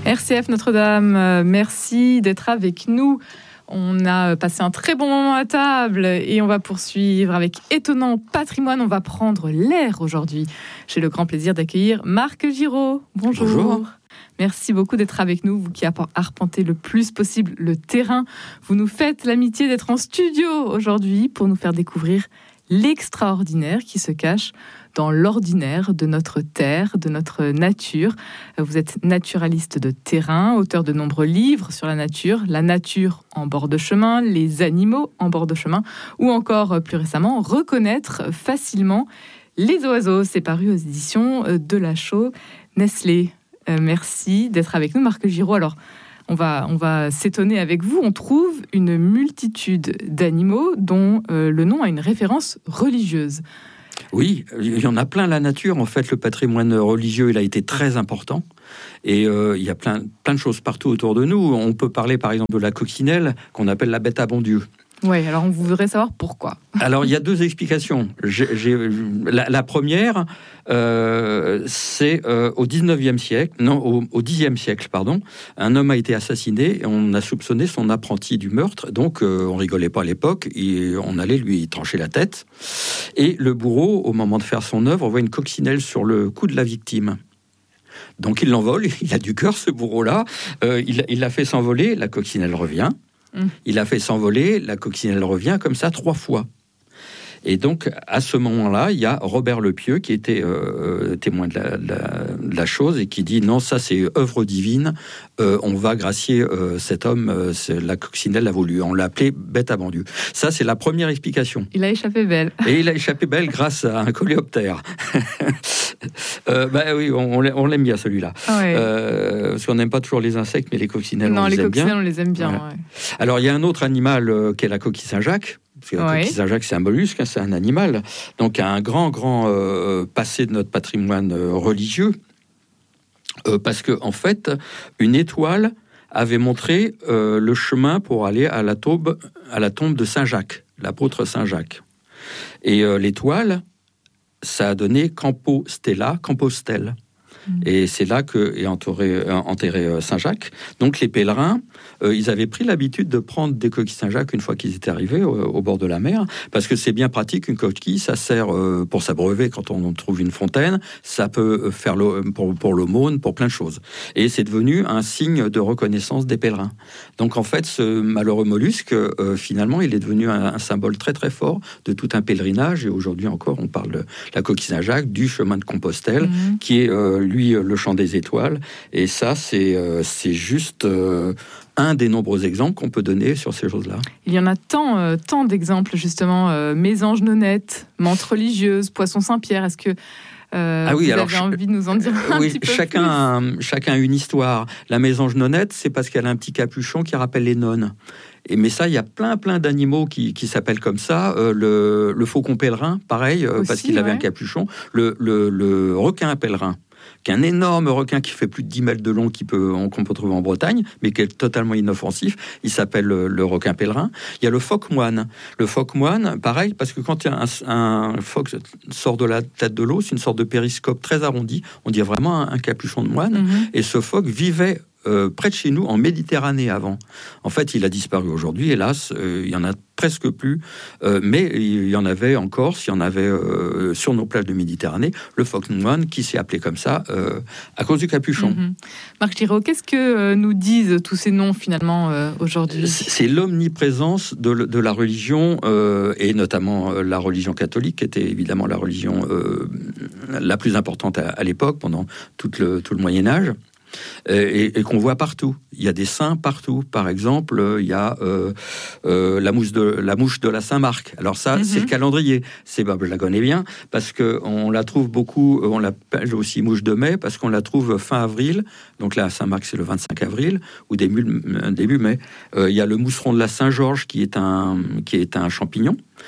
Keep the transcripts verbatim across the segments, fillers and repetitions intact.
R C F Notre-Dame, euh, merci d'être avec nous. On a passé un très bon moment à table et on va poursuivre avec Étonnant Patrimoine. On va prendre l'air aujourd'hui. J'ai le grand plaisir d'accueillir Marc Giraud. Bonjour. Bonjour. Merci beaucoup d'être avec nous, vous qui arpentez le plus possible le terrain. Vous nous faites l'amitié d'être en studio aujourd'hui pour nous faire découvrir l'extraordinaire qui se cache dans l'ordinaire de notre terre, de notre nature. Vous êtes naturaliste de terrain, auteur de nombreux livres sur la nature, la nature en bord de chemin, les animaux en bord de chemin, ou encore plus récemment, reconnaître facilement les oiseaux. C'est paru aux éditions de La Chaux Nestlé. Euh, merci d'être avec nous, Marc Giraud. Alors, on va, on va s'étonner avec vous. On trouve une multitude d'animaux dont euh, le nom a une référence religieuse. Oui, il y en a plein la nature. En fait, le patrimoine religieux, il a été très important. Et euh, il y a plein, plein de choses partout autour de nous. On peut parler, par exemple, de la coccinelle, qu'on appelle la bête à bon Dieu. Oui, alors on voudrait savoir pourquoi. Alors, il y a deux explications. J'ai, j'ai, la, la première, euh, c'est euh, au dix-neuvième siècle, non, au, au dixième siècle, pardon, un homme a été assassiné et on a soupçonné son apprenti du meurtre. Donc, euh, on rigolait pas à l'époque, et on allait lui trancher la tête. Et le bourreau, au moment de faire son œuvre, voit une coccinelle sur le cou de la victime. Donc, il l'envole, il a du cœur, ce bourreau-là. Euh, il, il l'a fait s'envoler, la coccinelle revient. Il a fait s'envoler, la coccinelle revient comme ça trois fois. Et donc, à ce moment-là, il y a Robert Le Pieux qui était euh, témoin de la, de, la, de la chose et qui dit « Non, ça c'est œuvre divine, euh, on va gracier euh, cet homme, euh, la coccinelle l'a voulu. » On l'a appelé bête à bon Dieu. Ça, c'est la première explication. Il a échappé belle. Et il a échappé belle grâce à un coléoptère. euh, bah oui, on, on l'aime bien celui-là. Ouais. Euh, parce qu'on n'aime pas toujours les insectes, mais les coccinelles, non, on les, les aime bien. Non, les coccinelles, on les aime bien. Voilà. Ouais. Alors, il y a un autre animal euh, qui est la coquille Saint-Jacques. Parce que la ouais. coquille Saint-Jacques, c'est un mollusque, hein, c'est un animal. Donc, un grand, grand euh, passé de notre patrimoine euh, religieux. Euh, parce que, en fait, une étoile avait montré euh, le chemin pour aller à la tombe, à la tombe de Saint-Jacques, l'apôtre Saint-Jacques. Et euh, l'étoile, ça a donné Campo Stella, Compostelle. Et c'est là que est enterré, enterré Saint-Jacques. Donc les pèlerins, euh, ils avaient pris l'habitude de prendre des coquilles Saint-Jacques une fois qu'ils étaient arrivés au, au bord de la mer, parce que c'est bien pratique, une coquille, ça sert euh, pour s'abreuver quand on trouve une fontaine, ça peut faire pour, pour l'aumône, pour plein de choses. Et c'est devenu un signe de reconnaissance des pèlerins. Donc en fait, ce malheureux mollusque, euh, finalement, il est devenu un, un symbole très très fort de tout un pèlerinage. Et aujourd'hui encore, on parle de la coquille Saint-Jacques, du chemin de Compostelle, mmh. qui est euh, lui le chant des étoiles, et ça c'est, euh, c'est juste euh, un des nombreux exemples qu'on peut donner sur ces choses-là. Il y en a tant, euh, tant d'exemples justement, euh, mésange nonnette, menthe religieuse, poisson Saint-Pierre, est-ce que euh, ah oui, vous alors, avez envie de nous en dire un oui, petit peu chacun, plus chacun a une histoire. La mésange nonnette, c'est parce qu'elle a un petit capuchon qui rappelle les nonnes. Et, mais ça, il y a plein, plein d'animaux qui, qui s'appellent comme ça. Euh, le, le faucon pèlerin, pareil, euh, Aussi, parce qu'il ouais. avait un capuchon. Le, le, le requin pèlerin, qui est un énorme requin qui fait plus de dix mètres de long, qui peut, qu'on peut trouver en Bretagne, mais qui est totalement inoffensif. Il s'appelle le, le requin pèlerin. Il y a le phoque moine. Le phoque moine, pareil, parce que quand un, un phoque sort de la tête de l'eau, c'est une sorte de périscope très arrondi. On dirait vraiment un, un capuchon de moine. Mm-hmm. Et ce phoque vivait Euh, près de chez nous, en Méditerranée avant. En fait, il a disparu aujourd'hui, hélas, euh, il y en a presque plus, euh, mais il y en avait en Corse, il y en avait euh, sur nos plages de Méditerranée, le phoque moine qui s'est appelé comme ça euh, à cause du capuchon. Mm-hmm. Marc Giraud, qu'est-ce que euh, nous disent tous ces noms finalement euh, aujourd'hui ? C'est l'omniprésence de, de la religion, euh, et notamment euh, la religion catholique, qui était évidemment la religion euh, la plus importante à, à l'époque, pendant tout le, tout le Moyen-Âge. Et, et qu'on voit partout. Il y a des saints partout. Par exemple, il y a euh, euh, la, mouche de, la mouche de la Saint-Marc. Alors ça, mm-hmm. c'est le calendrier. C'est, bah, je la connais bien, parce qu'on la trouve beaucoup, on l'appelle aussi mouche de mai, parce qu'on la trouve fin avril. Donc la Saint-Marc, c'est le vingt-cinq avril, ou début, début mai. Euh, il y a le mousseron de la Saint-Georges, qui est un, qui est un champignon.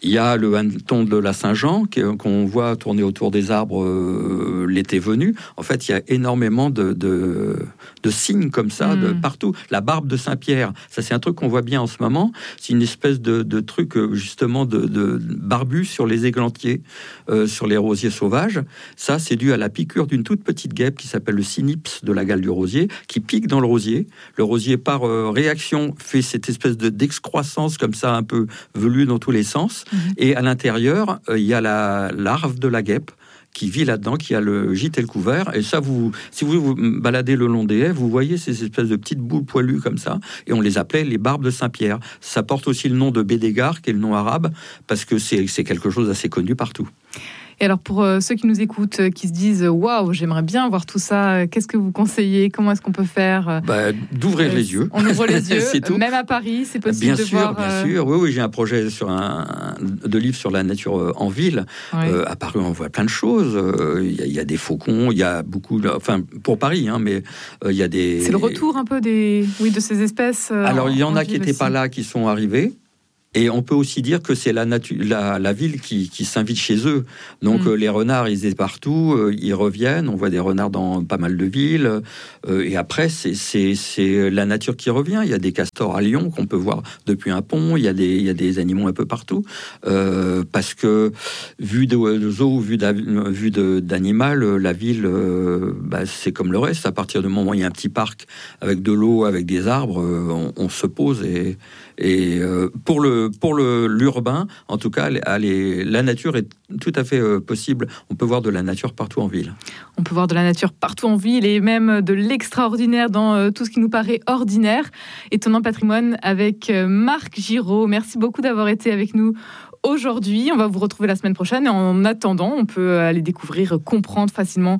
Il y a le hanneton de la Saint-Jean qu'on voit tourner autour des arbres euh, l'été venu. En fait, il y a énormément de, de, de signes comme ça, mmh. de partout. La barbe de Saint-Pierre, ça c'est un truc qu'on voit bien en ce moment. C'est une espèce de, de truc justement de, de barbu sur les églantiers, euh, sur les rosiers sauvages. Ça, c'est dû à la piqûre d'une toute petite guêpe qui s'appelle le cynips de la gale du rosier, qui pique dans le rosier. Le rosier, par euh, réaction, fait cette espèce de, d'excroissance comme ça, un peu velue dans tous les sens. Mmh. Et à l'intérieur, il euh, y a la larve de la guêpe qui vit là-dedans, qui a le gîte et le couvert. Et ça, vous, si vous vous baladez le long des haies, vous voyez ces espèces de petites boules poilues comme ça. Et on les appelait les barbes de Saint-Pierre. Ça porte aussi le nom de bédégar, qui est le nom arabe, parce que c'est, c'est quelque chose d'assez connu partout. Et alors, pour euh, ceux qui nous écoutent, euh, qui se disent « Waouh, j'aimerais bien voir tout ça euh, », qu'est-ce que vous conseillez ? Comment est-ce qu'on peut faire ? bah, D'ouvrir euh, les yeux. On ouvre les yeux, c'est tout. Même à Paris, c'est possible bien de sûr, voir... Bien euh... sûr, oui, oui, j'ai un projet sur un, de livre sur la nature en ville. Oui. Euh, à Paris, on voit plein de choses. Il y, y a des faucons, il y a beaucoup... Enfin, pour Paris, hein, mais il euh, y a des... C'est le retour un peu des, oui, de ces espèces euh, Alors, il y en, en a qui n'étaient aussi. pas là, qui sont arrivés. Et on peut aussi dire que c'est la, natu- la, la ville qui, qui s'invite chez eux. Donc mmh. euh, les renards, ils étaient partout, euh, ils reviennent. On voit des renards dans pas mal de villes. Euh, et après, c'est, c'est, c'est la nature qui revient. Il y a des castors à Lyon qu'on peut voir depuis un pont. Il y a des, il y a des animaux un peu partout. Euh, parce que vu de, de zoo, vu, vu de, d'animal, la ville, euh, bah, c'est comme le reste. À partir du moment où il y a un petit parc avec de l'eau, avec des arbres, euh, on, on se pose et... Et euh, pour le pour le l'urbain, en tout cas, les, la nature est tout à fait euh, possible. On peut voir de la nature partout en ville. On peut voir de la nature partout en ville et même de l'extraordinaire dans euh, tout ce qui nous paraît ordinaire. Étonnant patrimoine avec euh, Marc Giraud. Merci beaucoup d'avoir été avec nous aujourd'hui. On va vous retrouver la semaine prochaine. Et en attendant, on peut aller découvrir, comprendre facilement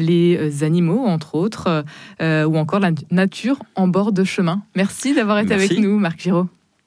les animaux, entre autres, euh, ou encore la nature en bord de chemin. Merci d'avoir été Merci. avec nous, Marc Giraud.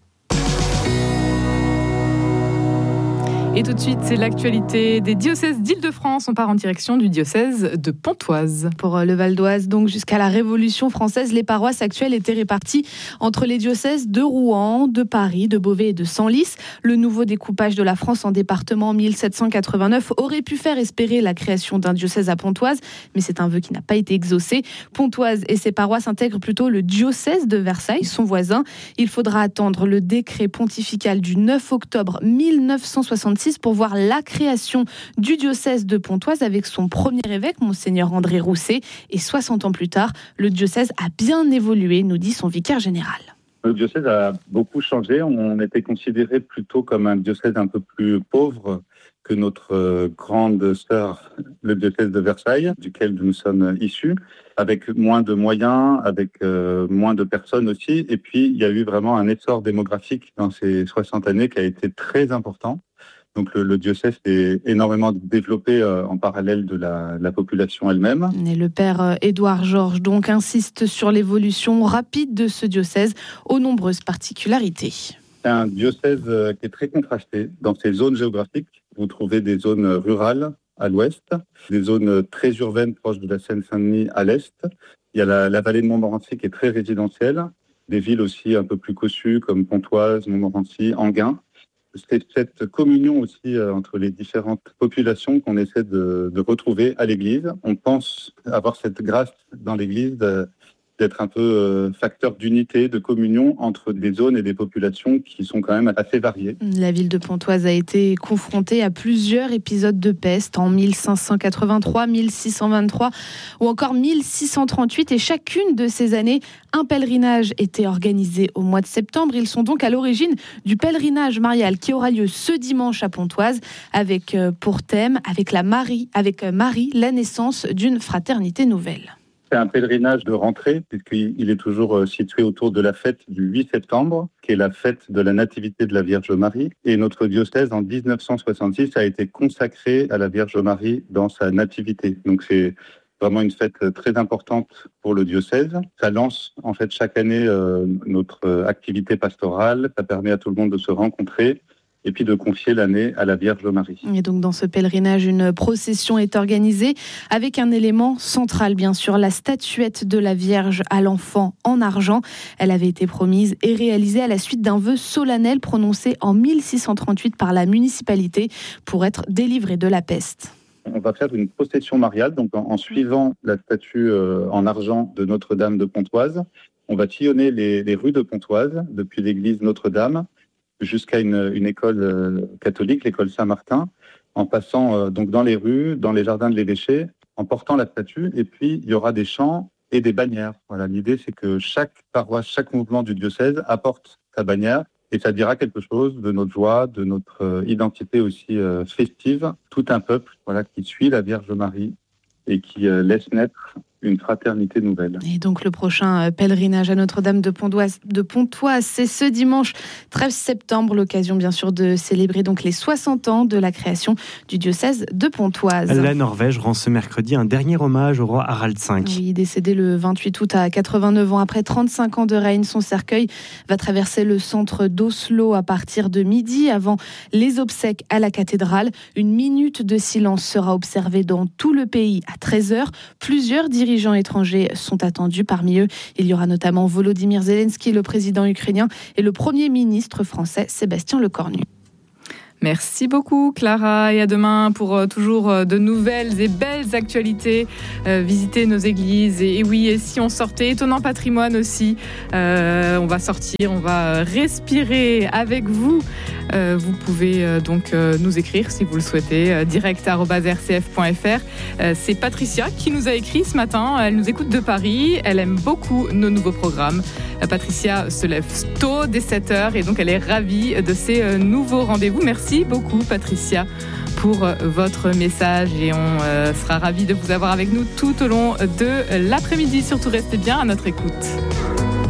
Et tout de suite, c'est l'actualité des diocèses d'Île-de-France. On part en direction du diocèse de Pontoise. Pour le Val d'Oise, donc jusqu'à la Révolution française, les paroisses actuelles étaient réparties entre les diocèses de Rouen, de Paris, de Beauvais et de Senlis. Le nouveau découpage de la France en départements en mille sept cent quatre-vingt-neuf aurait pu faire espérer la création d'un diocèse à Pontoise, mais c'est un vœu qui n'a pas été exaucé. Pontoise et ses paroisses intègrent plutôt le diocèse de Versailles, son voisin. Il faudra attendre le décret pontifical du neuf octobre mille neuf cent soixante-six pour voir la création du diocèse de Pontoise avec son premier évêque, Monseigneur André Rousset. Et soixante ans plus tard, le diocèse a bien évolué, nous dit son vicaire général. Le diocèse a beaucoup changé. On était considéré plutôt comme un diocèse un peu plus pauvre que notre grande sœur, le diocèse de Versailles, duquel nous sommes issus, avec moins de moyens, avec euh, moins de personnes aussi. Et puis, il y a eu vraiment un essor démographique dans ces soixante années qui a été très important. Donc le, le diocèse est énormément développé euh, en parallèle de la, la population elle-même. Et le père euh, Édouard Georges donc insiste sur l'évolution rapide de ce diocèse aux nombreuses particularités. C'est un diocèse euh, qui est très contrasté. Dans ses zones géographiques, vous trouvez des zones rurales à l'ouest, des zones très urbaines proches de la Seine-Saint-Denis à l'est. Il y a la, la vallée de Montmorency qui est très résidentielle, des villes aussi un peu plus cossues comme Pontoise, Montmorency, Enghien. C'est cette communion aussi euh, entre les différentes populations qu'on essaie de, de retrouver à l'Église. On pense avoir cette grâce dans l'Église de, d'être un peu euh, facteur d'unité, de communion entre des zones et des populations qui sont quand même assez variées. La ville de Pontoise a été confrontée à plusieurs épisodes de peste en mille cinq cent quatre-vingt-trois, mille six cent vingt-trois ou encore mille six cent trente-huit. Et chacune de ces années, un pèlerinage était organisé au mois de septembre. Ils sont donc à l'origine du pèlerinage marial qui aura lieu ce dimanche à Pontoise avec pour thème, avec la Marie, avec Marie, la naissance d'une fraternité nouvelle. C'est un pèlerinage de rentrée, puisqu'il est toujours situé autour de la fête du huit septembre, qui est la fête de la Nativité de la Vierge Marie. Et notre diocèse, en dix-neuf cent soixante-six, a été consacré à la Vierge Marie dans sa Nativité. Donc c'est vraiment une fête très importante pour le diocèse. Ça lance en fait chaque année euh, notre activité pastorale. Ça permet à tout le monde de se rencontrer. et puis de confier l'année à la Vierge Marie. Et donc dans ce pèlerinage, une procession est organisée avec un élément central, bien sûr, la statuette de la Vierge à l'enfant en argent. Elle avait été promise et réalisée à la suite d'un vœu solennel prononcé en mille six cent trente-huit par la municipalité pour être délivrée de la peste. On va faire une procession mariale, donc en, en suivant la statue euh, en argent de Notre-Dame de Pontoise. On va sillonner les, les rues de Pontoise, depuis l'église Notre-Dame jusqu'à une, une école euh, catholique, l'école Saint-Martin, en passant euh, donc dans les rues, dans les jardins de l'évêché, en portant la statue. Et puis, il y aura des chants et des bannières. Voilà, l'idée, c'est que chaque paroisse, chaque mouvement du diocèse apporte sa bannière. Et ça dira quelque chose de notre joie, de notre euh, identité aussi euh, festive. Tout un peuple voilà, qui suit la Vierge Marie et qui euh, laisse naître une fraternité nouvelle. Et donc le prochain pèlerinage à Notre-Dame de Pontoise, de Pontoise, c'est ce dimanche treize septembre, l'occasion bien sûr de célébrer donc les soixante ans de la création du diocèse de Pontoise. La Norvège rend ce mercredi un dernier hommage au roi Harald cinq. Oui, décédé le vingt-huit août à quatre-vingt-neuf ans après trente-cinq ans de règne, son cercueil va traverser le centre d'Oslo à partir de midi avant les obsèques à la cathédrale. Une minute de silence sera observée dans tout le pays à treize heures. Plusieurs dirigeants dirigeants étrangers sont attendus. Parmi eux, il y aura notamment Volodymyr Zelensky, le président ukrainien, et le Premier ministre français, Sébastien Lecornu. Merci beaucoup Clara et à demain pour euh, toujours euh, de nouvelles et belles actualités. Euh, visiter nos églises et, et oui, et si on sortait Étonnant Patrimoine aussi, euh, on va sortir, on va respirer avec vous. Euh, vous pouvez euh, donc euh, nous écrire si vous le souhaitez, euh, direct arobase r c f point f r. Euh, c'est Patricia qui nous a écrit ce matin. Elle nous écoute de Paris. Elle aime beaucoup nos nouveaux programmes. Euh, Patricia se lève tôt dès sept heures et donc elle est ravie de ces euh, nouveaux rendez-vous. Merci beaucoup Patricia pour euh, votre message et on euh, sera ravis de vous avoir avec nous tout au long de l'après-midi. Surtout restez bien à notre écoute.